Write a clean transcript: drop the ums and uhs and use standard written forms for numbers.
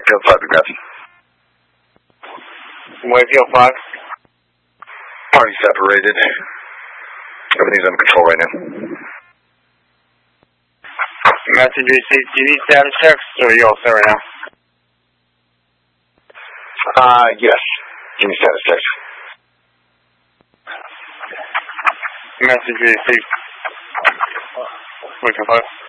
Field 5, Big Matthew. Whitefield 5. Party separated. Everything's under control right now. Matthew JC, do you need status checks, or are you all set right now? Yes. Give me status checks. Matthew JC. Whitefield 5.